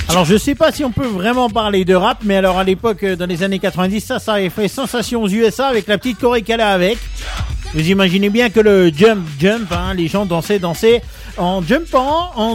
Alors je sais pas si on peut vraiment parler de rap, mais alors à l'époque, dans les années 90, ça avait fait sensation aux USA avec la petite choré qu'elle a avec. Vous imaginez bien que le jump, hein, les gens dansaient en jumpant, en